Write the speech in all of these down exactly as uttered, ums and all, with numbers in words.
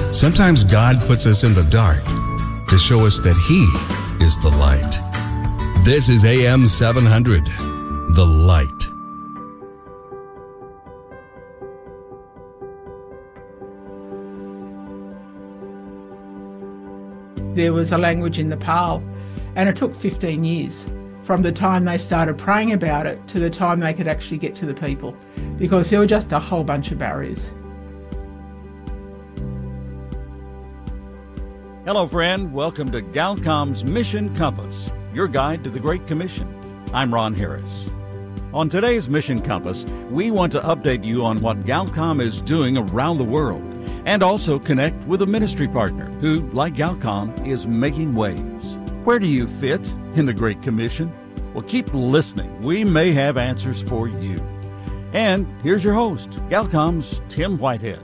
Sometimes God puts us in the dark to show us that He is the light. This is A M seven hundred, The Light. There was a language in Nepal, and it took fifteen years from the time they started praying about it to the time they could actually get to the people, because there were just a whole bunch of barriers. Hello, friend. Welcome to Galcom's Mission Compass, your guide to the Great Commission. I'm Ron Harris. On today's Mission Compass, we want to update you on what Galcom is doing around the world and also connect with a ministry partner who, like Galcom, is making waves. Where do you fit in the Great Commission? Well, keep listening. We may have answers for you. And here's your host, Galcom's Tim Whitehead.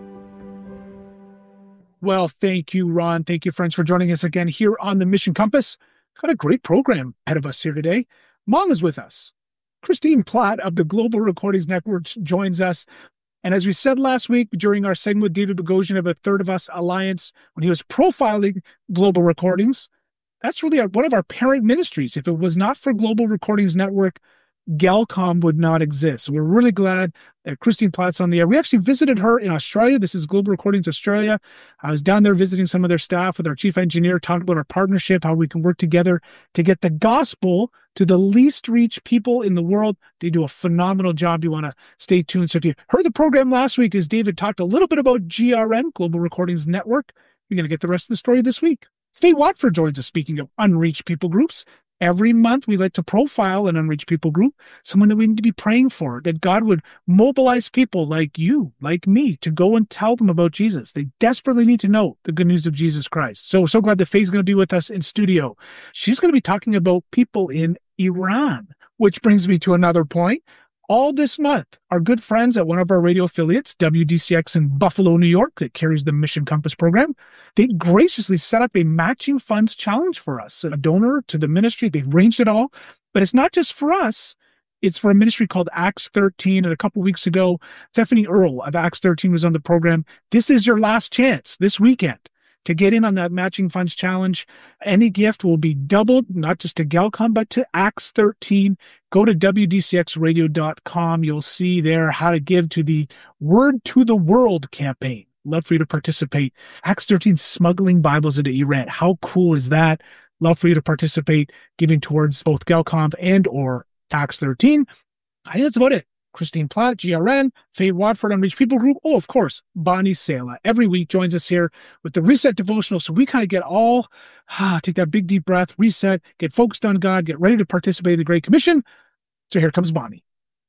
Well, thank you, Ron. Thank you, friends, for joining us again here on the Mission Compass. Got a great program ahead of us here today. Mom is with us. Christine Platt of the Global Recordings Network joins us. And as we said last week during our segment with David Bogosian of A Third of Us Alliance, when he was profiling Global Recordings, that's really our, one of our parent ministries. If it was not for Global Recordings Network, Galcom would not exist. So we're really glad that Christine Platt's on the air. We actually visited her in Australia. This is Global Recordings Australia. I was down there visiting some of their staff with our chief engineer, talking about our partnership, how we can work together to get the gospel to the least reached people in the world. They do a phenomenal job. You want to stay tuned. So if you heard the program last week, as David talked a little bit about G R N, Global Recordings Network, you're going to get the rest of the story this week. Faye Watford joins us, speaking of unreached people groups. Every month, we like to profile an unreached people group, someone that we need to be praying for, that God would mobilize people like you, like me, to go and tell them about Jesus. They desperately need to know the good news of Jesus Christ. So, so glad that Faye's going to be with us in studio. She's going to be talking about people in Iran, which brings me to another point. All this month, our good friends at one of our radio affiliates, W D C X in Buffalo, New York, that carries the Mission Compass program, they graciously set up a matching funds challenge for us, a donor to the ministry. They arranged it all, but it's not just for us. It's for a ministry called Acts thirteen. And a couple weeks ago, Stephanie Earle of Acts thirteen was on the program. This is your last chance this weekend to get in on that matching funds challenge. Any gift will be doubled, not just to Galcom, but to Acts thirteen. Go to W D C X radio dot com. You'll see there how to give to the Word to the World campaign. Love for you to participate. Acts thirteen, smuggling Bibles into Iran. How cool is that? Love for you to participate, giving towards both Galcom and or Acts thirteen. I think that's about it. Christine Platt, G R N, Faye Watford, Unreached People Group. Oh, of course, Bonnie Sala. Every week joins us here with the Reset Devotional. So we kind of get all, ah, take that big deep breath, reset, get focused on God, get ready to participate in the Great Commission. So here comes Bonnie.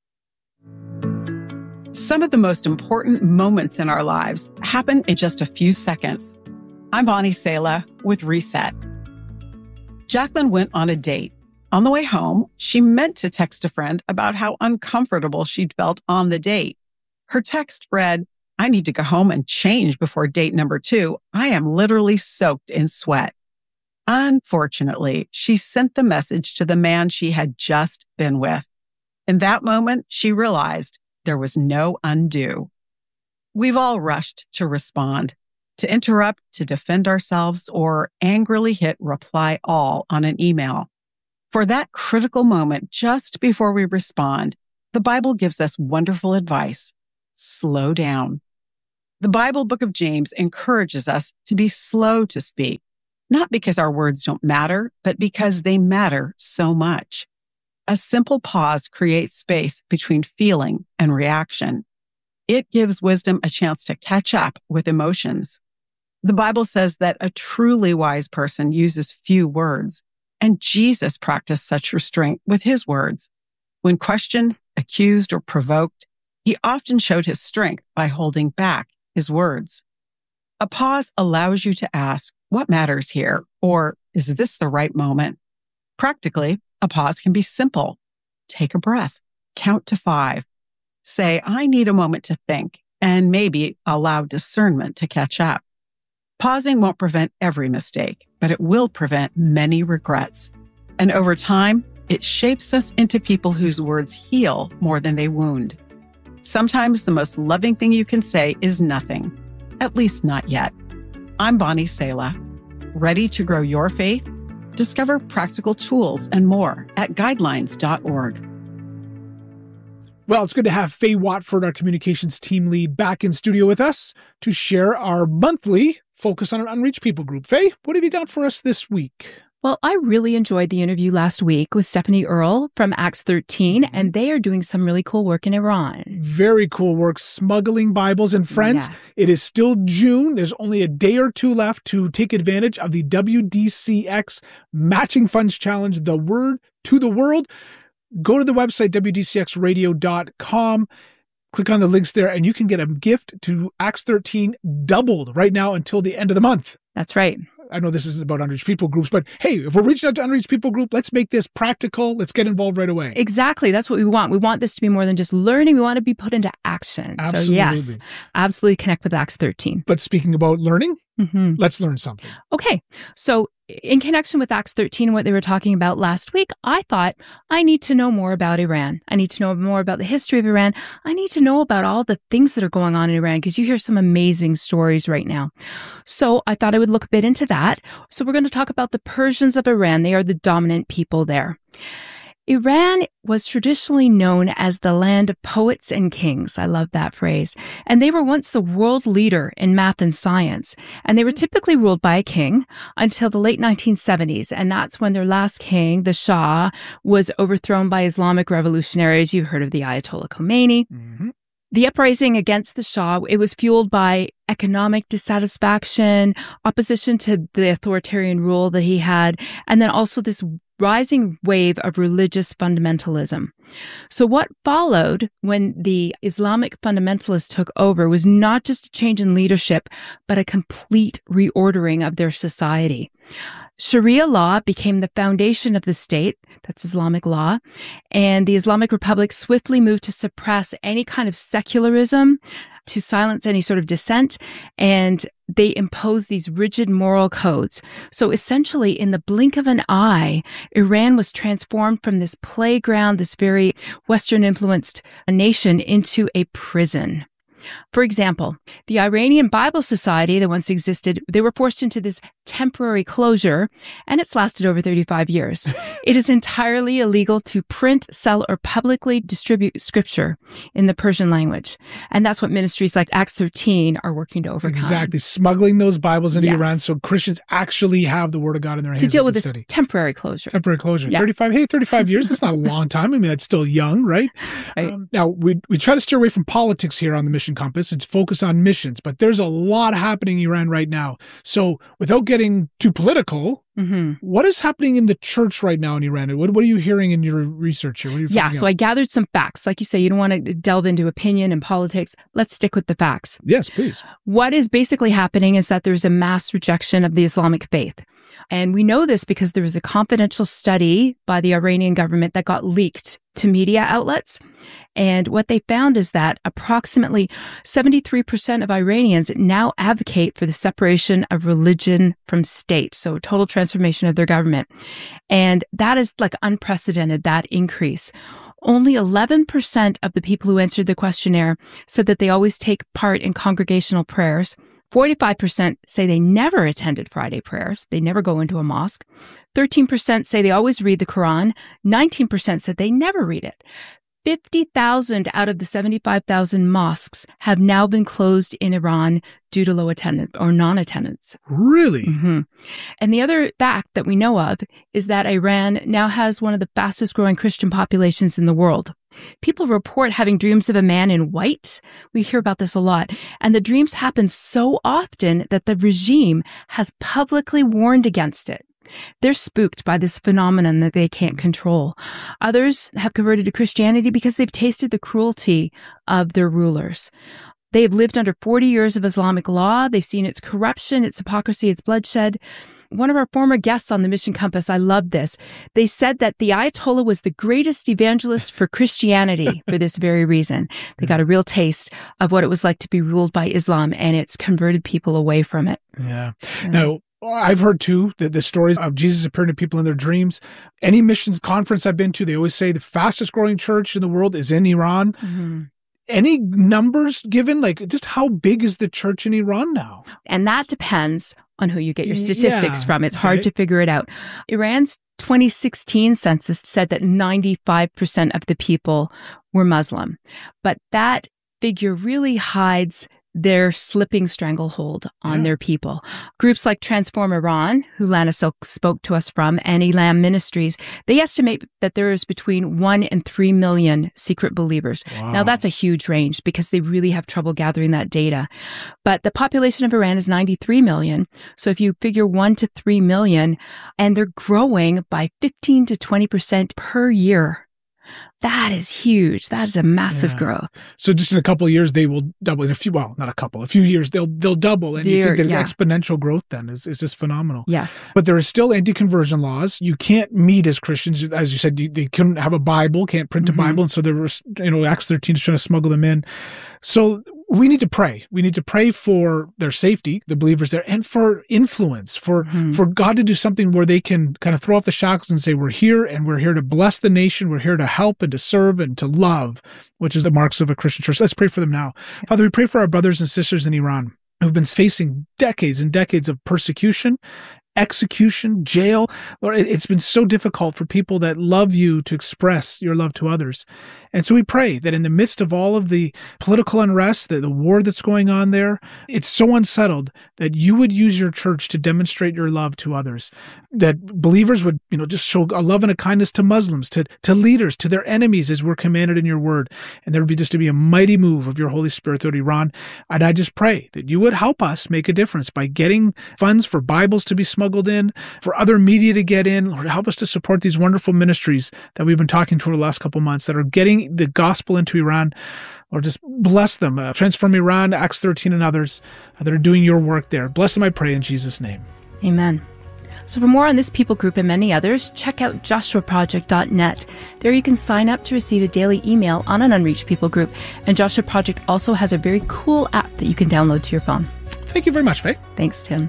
Some of the most important moments in our lives happen in just a few seconds. I'm Bonnie Sala with Reset. Jacqueline went on a date. On the way home, she meant to text a friend about how uncomfortable she'd felt on the date. Her text read, "I need to go home and change before date number two. I am literally soaked in sweat." Unfortunately, she sent the message to the man she had just been with. In that moment, she realized there was no undo. We've all rushed to respond, to interrupt, to defend ourselves, or angrily hit reply all on an email. For that critical moment just before we respond, the Bible gives us wonderful advice. Slow down. The Bible book of James encourages us to be slow to speak, not because our words don't matter, but because they matter so much. A simple pause creates space between feeling and reaction. It gives wisdom a chance to catch up with emotions. The Bible says that a truly wise person uses few words. And Jesus practiced such restraint with his words. When questioned, accused, or provoked, he often showed his strength by holding back his words. A pause allows you to ask, what matters here? Or is this the right moment? Practically, a pause can be simple. Take a breath, count to five. Say, I need a moment to think, and maybe allow discernment to catch up. Pausing won't prevent every mistake, but it will prevent many regrets. And over time, it shapes us into people whose words heal more than they wound. Sometimes the most loving thing you can say is nothing, at least not yet. I'm Bonnie Sala. Ready to grow your faith? Discover practical tools and more at guidelines dot org. Well, it's good to have Faye Watford, our communications team lead, back in studio with us to share our monthly Focus on an Unreached People group. Faye, what have you got for us this week? Well, I really enjoyed the interview last week with Stephanie Earle from Acts thirteen, and they are doing some really cool work in Iran. Very cool work, smuggling Bibles. And friends, Yes. It is still June. There's only a day or two left to take advantage of the W D C X Matching Funds Challenge, The Word to the World. Go to the website, W D C X radio dot com. Click on the links there, and you can get a gift to Acts thirteen doubled right now until the end of the month. That's right. I know this isn't about Unreached People groups, but hey, if we're reaching out to Unreached People group, let's make this practical. Let's get involved right away. Exactly. That's what we want. We want this to be more than just learning. We want to be put into action. Absolutely. So yes, absolutely connect with Acts thirteen. But speaking about learning, Mm-hmm. let's learn something. Okay. So in connection with Acts thirteen and what they were talking about last week, I thought I need to know more about Iran. I need to know more about the history of Iran. I need to know about all the things that are going on in Iran because you hear some amazing stories right now. So I thought I would look a bit into that. So we're going to talk about the Persians of Iran. They are the dominant people there. Iran was traditionally known as the land of poets and kings. I love that phrase. And they were once the world leader in math and science. And they were typically ruled by a king until the late nineteen seventies. And that's when their last king, the Shah, was overthrown by Islamic revolutionaries. You've heard of the Ayatollah Khomeini. Mm-hmm. The uprising against the Shah, it was fueled by economic dissatisfaction, opposition to the authoritarian rule that he had, and then also this rising wave of religious fundamentalism. So what followed when the Islamic fundamentalists took over was not just a change in leadership, but a complete reordering of their society. Sharia law became the foundation of the state. That's Islamic law. And the Islamic Republic swiftly moved to suppress any kind of secularism, to silence any sort of dissent, and they imposed these rigid moral codes. So essentially, in the blink of an eye, Iran was transformed from this playground, this very Western-influenced nation, into a prison. For example, the Iranian Bible Society that once existed, they were forced into this temporary closure, and it's lasted over thirty-five years. It is entirely illegal to print, sell, or publicly distribute scripture in the Persian language. And that's what ministries like Acts thirteen are working to overcome. Exactly. Smuggling those Bibles into Yes. Iran so Christians actually have the Word of God in their hands. To deal with to this study. temporary closure. Temporary closure. Yeah. thirty-five, hey, thirty-five years, that's not a long time. I mean, that's still young, right? Right. Um, now, we we try to steer away from politics here on the Mission Compass and focus on missions, but there's a lot happening in Iran right now. So without getting too political, Mm-hmm. what is happening in the church right now in Iran? What, what are you hearing in your research here? What are you Yeah, finding so out? I gathered some facts. Like you say, you don't want to delve into opinion and politics. Let's stick with the facts. Yes, please. What is basically happening is that there's a mass rejection of the Islamic faith. And we know this because there was a confidential study by the Iranian government that got leaked to media outlets. And what they found is that approximately seventy-three percent of Iranians now advocate for the separation of religion from state. So total transformation of their government. And that is like unprecedented, that increase. Only eleven percent of the people who answered the questionnaire said that they always take part in congregational prayers. forty-five percent say they never attended Friday prayers. They never go into a mosque. thirteen percent say they always read the Quran. nineteen percent said they never read it. fifty thousand out of the seventy-five thousand mosques have now been closed in Iran due to low attendance or non-attendance. Really? Mm-hmm. And the other fact that we know of is that Iran now has one of the fastest growing Christian populations in the world. People report having dreams of a man in white. We hear about this a lot. And the dreams happen so often that the regime has publicly warned against it. They're spooked by this phenomenon that they can't control. Others have converted to Christianity because they've tasted the cruelty of their rulers. They have lived under forty years of Islamic law. They've seen its corruption, its hypocrisy, its bloodshed. One of our former guests on the Mission Compass, I love this. They said that the Ayatollah was the greatest evangelist for Christianity for this very reason. They got a real taste of what it was like to be ruled by Islam, and it's converted people away from it. Yeah. Yeah. Now, I've heard too that the stories of Jesus appearing to people in their dreams. Any missions conference I've been to, they always say the fastest growing church in the world is in Iran. Mm-hmm. any numbers given? Like, just how big is the church in Iran now? And that depends on who you get your statistics Yeah, from. It's okay. hard to figure it out. Iran's twenty sixteen census said that ninety-five percent of the people were Muslim. But that figure really hides their slipping stranglehold on Yeah. their people. Groups like Transform Iran, who Lana Silk spoke to us from, and Elam Ministries, they estimate that there is between one and three million secret believers. Wow. Now, that's a huge range because they really have trouble gathering that data. But the population of Iran is ninety-three million. So if you figure one to three million, and they're growing by fifteen to twenty percent per year, that is huge. That is a massive Yeah. growth. So just in a couple of years, they will double. In a few, well, not a couple, a few years, they'll they'll double. And you think They're- that yeah. exponential growth then is, is just phenomenal. Yes. But there is still anti-conversion laws. You can't meet as Christians. As you said, you, they couldn't have a Bible, can't print a Mhm. Bible. And so there was, you know, Acts thirteen is trying to smuggle them in. So we need to pray. We need to pray for their safety, the believers there, and for influence, for, Mhm. for God to do something where they can kind of throw off the shackles and say, we're here and we're here to bless the nation. We're here to help and to serve and to love, which is the marks of a Christian church. Let's pray for them now. Father, we pray for our brothers and sisters in Iran who've been facing decades and decades of persecution, execution, jail. Lord, it- it's been so difficult for people that love you to express your love to others. And so we pray that in the midst of all of the political unrest, the, the war that's going on there, it's so unsettled that you would use your church to demonstrate your love to others, that believers would, you know, just show a love and a kindness to Muslims, to, to leaders, to their enemies as we're commanded in your word. And there would be just to be a mighty move of your Holy Spirit through Iran. And I just pray that you would help us make a difference by getting funds for Bibles to be smuggled in, for other media to get in. Lord, help us to support these wonderful ministries that we've been talking to over the last couple of months that are getting the gospel into Iran. Or just bless them. Uh, Transform Iran, Acts thirteen, and others uh, that are doing your work there. Bless them, I pray, in Jesus' name. Amen. So for more on this people group and many others, check out joshua project dot net. There you can sign up to receive a daily email on an unreached people group. And Joshua Project also has a very cool app that you can download to your phone. Thank you very much, Faye. Thanks, Tim.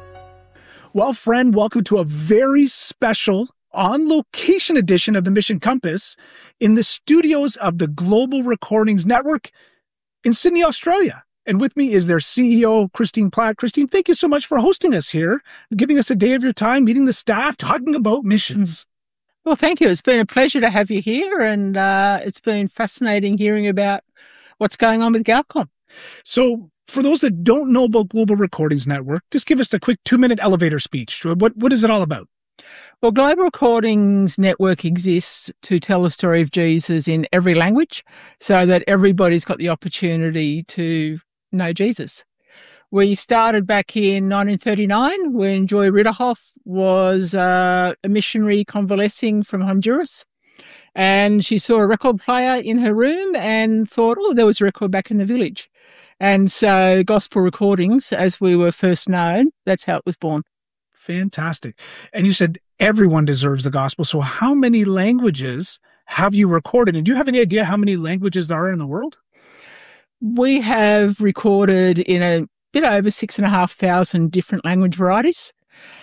Well, friend, welcome to a very special on-location edition of the Mission Compass in the studios of the Global Recordings Network in Sydney, Australia. And with me is their C E O, Christine Platt. Christine, thank you so much for hosting us here, giving us a day of your time, meeting the staff, talking about missions. Well, thank you. It's been a pleasure to have you here, and uh, it's been fascinating hearing about what's going on with Galcom. So for those that don't know about Global Recordings Network, just give us the quick two-minute elevator speech. What What is it all about? Well, Global Recordings Network exists to tell the story of Jesus in every language so that everybody's got the opportunity to know Jesus. We started back in nineteen thirty-nine when Joy Ritterhoff was uh, a missionary convalescing from Honduras. And she saw a record player in her room and thought, oh, there was a record back in the village. And so Gospel Recordings, as we were first known, that's how it was born. Fantastic. And you said everyone deserves the gospel. So how many languages have you recorded? And do you have any idea how many languages there are in the world? We have recorded in a bit over six and a half thousand different language varieties.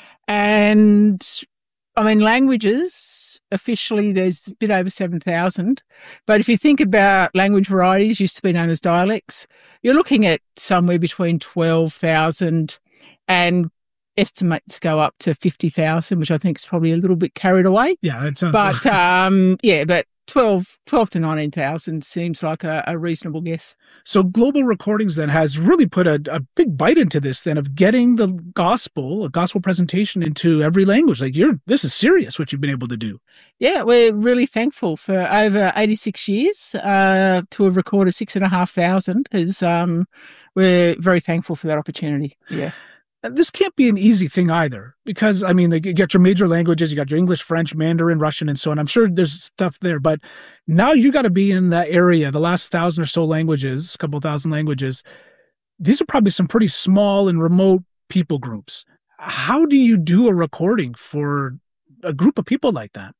And I mean, languages, officially there's a bit over seven thousand. But if you think about language varieties, used to be known as dialects, you're looking at somewhere between twelve thousand and estimates go up to fifty thousand, which I think is probably a little bit carried away. Yeah, that sounds But, um, yeah, but twelve, twelve to nineteen thousand seems like a, a reasonable guess. So Global Recordings then has really put a, a big bite into this then of getting the gospel, a gospel presentation into every language. Like you're, this is serious what you've been able to do. Yeah, we're really thankful for over eighty-six years uh, to have recorded six and a half thousand. Is um, we're very thankful for that opportunity. Yeah. This can't be an easy thing either, because, I mean, you get your major languages, you got your English, French, Mandarin, Russian, and so on. I'm sure there's stuff there, but now you got to be in that area, the last thousand or so languages, a couple thousand languages. These are probably some pretty small and remote people groups. How do you do a recording for a group of people like that?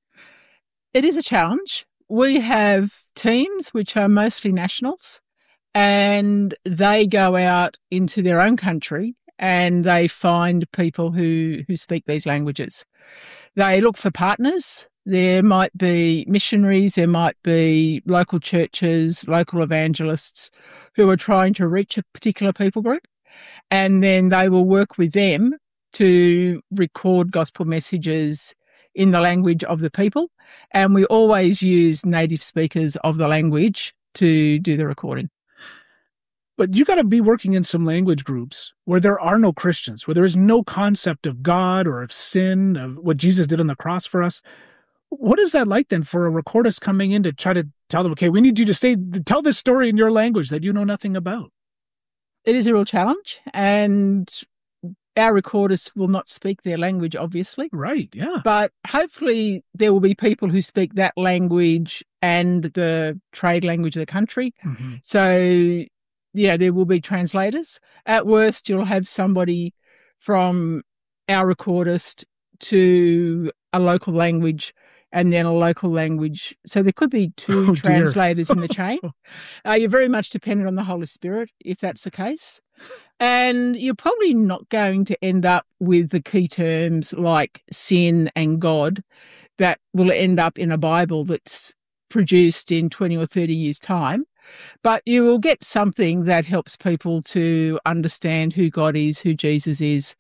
It is a challenge. We have teams which are mostly nationals, and they go out into their own country and they find people who, who speak these languages. They look for partners There might be missionaries, there might be local churches, local evangelists who are trying to reach a particular people group, and then they will work with them to record gospel messages in the language of the people. And we always use native speakers of the language to do the recording. But you got to be working in some language groups where there are no Christians, where there is no concept of God or of sin, of what Jesus did on the cross for us. What is that like then for a recordist coming in to try to tell them, okay, we need you to stay, tell this story in your language that you know nothing about? It is a real challenge, and our recordists will not speak their language, obviously. Right, yeah. But hopefully there will be people who speak that language and the trade language of the country. Mm-hmm. So, yeah, there will be translators. At worst, you'll have somebody from our recordist to a local language and then a local language. So there could be two oh, translators in the chain. Uh, you're very much dependent on the Holy Spirit, if that's the case. And you're probably not going to end up with the key terms like sin and God that will end up in a Bible that's produced in twenty or thirty years' time. But you will get something that helps people to understand who God is, who Jesus is,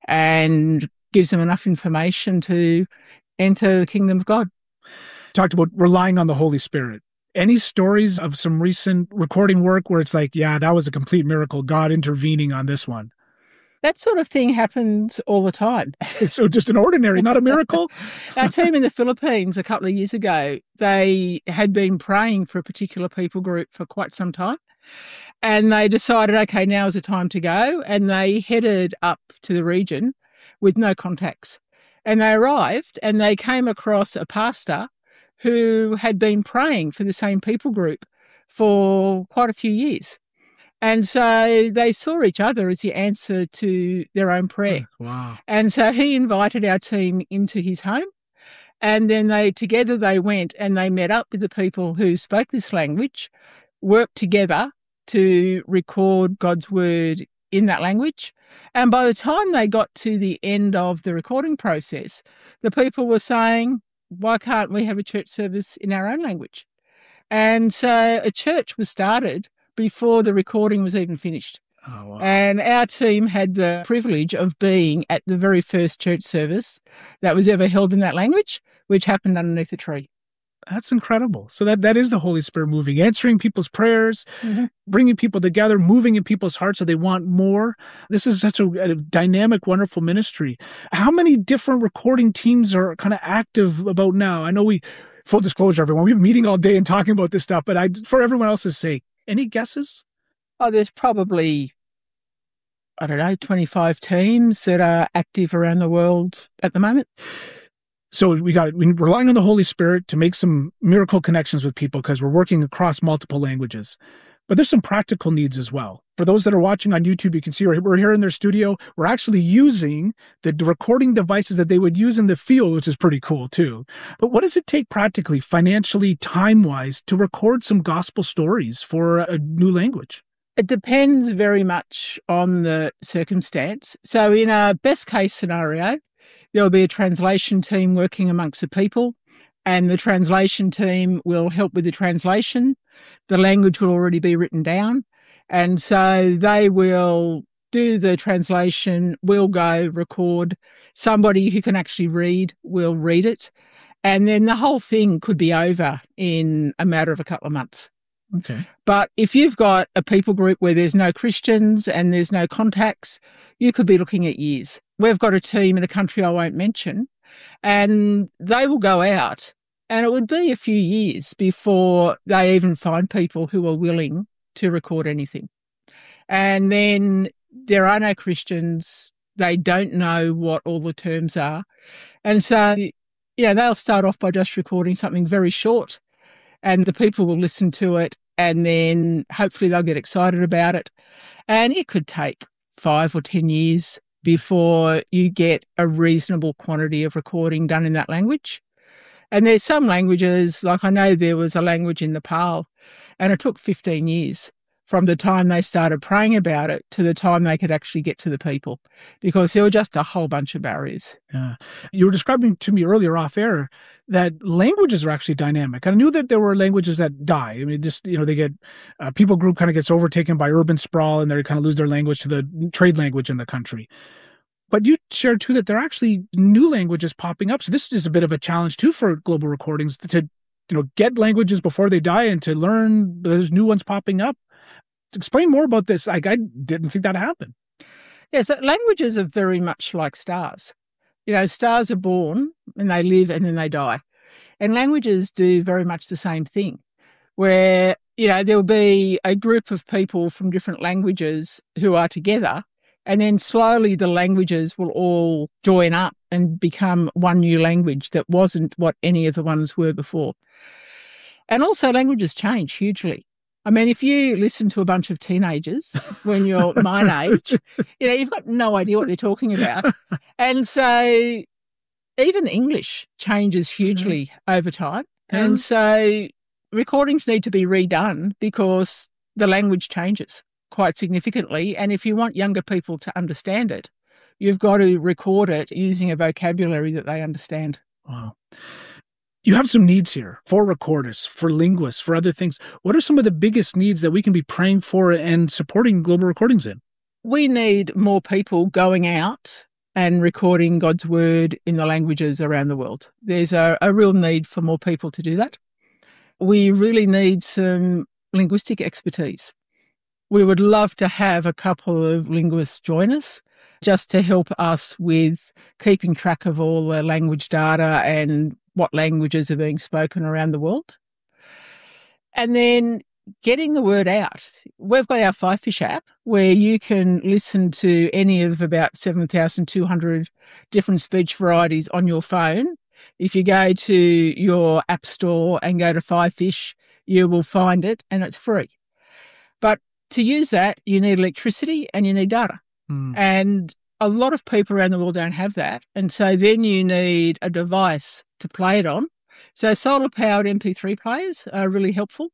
and gives them enough information to enter the kingdom of God. Talked about relying on the Holy Spirit. Any stories of some recent recording work where it's like, yeah, that was a complete miracle, God intervening on this one? That sort of thing happens all the time. So just an ordinary, not a miracle? Our team in the Philippines a couple of years ago, they had been praying for a particular people group for quite some time. And they decided, okay, now is the time to go. And they headed up to the region with no contacts. And they arrived and they came across a pastor who had been praying for the same people group for quite a few years. And so they saw each other as the answer to their own prayer. Wow. And so he invited our team into his home. And then they together they went and they met up with the people who spoke this language, worked together to record God's word in that language. And by the time they got to the end of the recording process, the people were saying, why can't we have a church service in our own language? And so a church was started before the recording was even finished. Oh, wow. And our team had the privilege of being at the very first church service that was ever held in that language, which happened underneath a tree. That's incredible. So that, that is the Holy Spirit moving, answering people's prayers, mm-hmm. bringing people together, moving in people's hearts so they want more. This is such a, a dynamic, wonderful ministry. How many different recording teams are kind of active about now? I know we, full disclosure, everyone, we've been meeting all day and talking about this stuff, but I, for everyone else's sake, any guesses? Oh, there's probably, I don't know, twenty-five teams that are active around the world at the moment. So we got we're relying on the Holy Spirit to make some miracle connections with people because we're working across multiple languages. But there's some practical needs as well. For those that are watching on YouTube, you can see we're here in their studio. We're actually using the recording devices that they would use in the field, which is pretty cool too. But what does it take practically, financially, time-wise, to record some gospel stories for a new language? It depends very much on the circumstance. So in a best case scenario, there will be a translation team working amongst the people, and the translation team will help with the translation. The language will already be written down, and so they will do the translation, we'll go record. Somebody who can actually read will read it, and then the whole thing could be over in a matter of a couple of months. Okay. But if you've got a people group where there's no Christians and there's no contacts, you could be looking at years. We've got a team in a country I won't mention, and they will go out, and it would be a few years before they even find people who are willing to record anything. And then there are no Christians. They don't know what all the terms are. And so, you know, they'll start off by just recording something very short, and the people will listen to it, and then hopefully they'll get excited about it. And it could take five or ten years before you get a reasonable quantity of recording done in that language. And there's some languages, like I know there was a language in Nepal, and it took fifteen years from the time they started praying about it to the time they could actually get to the people, because there were just a whole bunch of barriers. Yeah. You were describing to me earlier off air that languages are actually dynamic. I knew that there were languages that die. I mean, just, you know, they get, uh, people group kind of gets overtaken by urban sprawl and they kind of lose their language to the trade language in the country. But you shared too that there are actually new languages popping up. So this is a bit of a challenge too for Global Recordings to, to you know, get languages before they die and to learn there's new ones popping up. Explain more about this. Like, I didn't think that happened. Yes, yeah, so languages are very much like stars. You know, stars are born and they live and then they die. And languages do very much the same thing, where, you know, there'll be a group of people from different languages who are together, and then slowly the languages will all join up and become one new language that wasn't what any of the ones were before. And also languages change hugely. I mean, if you listen to a bunch of teenagers when you're my age, you know, you've got no idea what they're talking about. And so even English changes hugely mm-hmm. over time. Mm-hmm. And so recordings need to be redone because the language changes quite significantly. And if you want younger people to understand it, you've got to record it using a vocabulary that they understand. Wow. You have some needs here for recordists, for linguists, for other things. What are some of the biggest needs that we can be praying for and supporting Global Recordings in? We need more people going out and recording God's word in the languages around the world. There's a, a real need for more people to do that. We really need some linguistic expertise. We would love to have a couple of linguists join us just to help us with keeping track of all the language data and what languages are being spoken around the world. And then getting the word out. We've got our Fivefish app where you can listen to any of about seven thousand two hundred different speech varieties on your phone. If you go to your app store and go to Fivefish, you will find it and it's free. But to use that, you need electricity and you need data. Mm. And a lot of people around the world don't have that. And so then you need a device to play it on. So solar-powered M P three players are really helpful,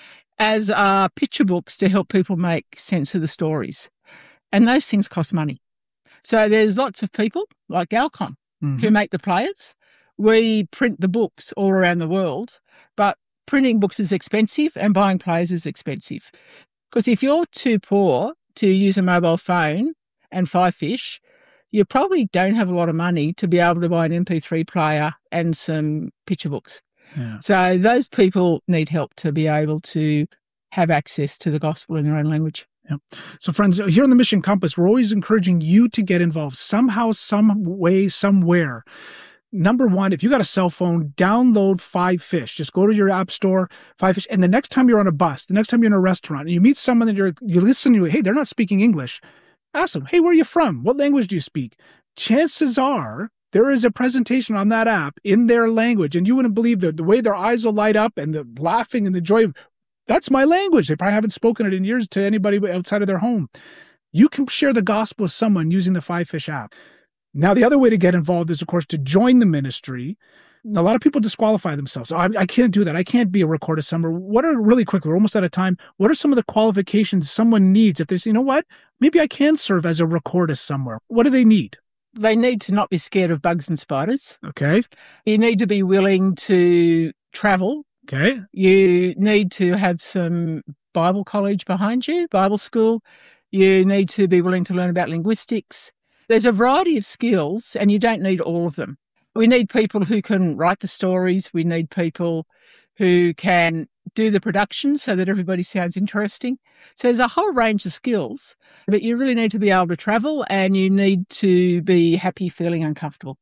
as are picture books to help people make sense of the stories. And those things cost money. So there's lots of people like Galcom mm-hmm. who make the players. We print the books all around the world, but printing books is expensive and buying players is expensive. Because if you're too poor to use a mobile phone and Fivefish, you probably don't have a lot of money to be able to buy an M P three player and some picture books. Yeah. So those people need help to be able to have access to the gospel in their own language. Yeah. So friends, here on the Mission Compass, we're always encouraging you to get involved somehow, some way, somewhere. Number one, if you got a cell phone, download Fivefish. Just go to your app store, Fivefish, and the next time you're on a bus, the next time you're in a restaurant, and you meet someone that you're, you listen to, hey, they're not speaking English. Ask them, hey, where are you from? What language do you speak? Chances are there is a presentation on that app in their language, and you wouldn't believe the, the way their eyes will light up and the laughing and the joy of, that's my language. They probably haven't spoken it in years to anybody outside of their home. You can share the gospel with someone using the Fivefish app. Now, the other way to get involved is, of course, to join the ministry. A lot of people disqualify themselves. So I, I can't do that. I can't be a recordist somewhere. What are, really quickly, we're almost out of time. What are some of the qualifications someone needs if they say, you know what, maybe I can serve as a recordist somewhere? What do they need? They need to not be scared of bugs and spiders. Okay. You need to be willing to travel. Okay. You need to have some Bible college behind you, Bible school. You need to be willing to learn about linguistics. There's a variety of skills, and you don't need all of them. We need people who can write the stories. We need people who can do the production so that everybody sounds interesting. So there's a whole range of skills, but you really need to be able to travel and you need to be happy feeling uncomfortable.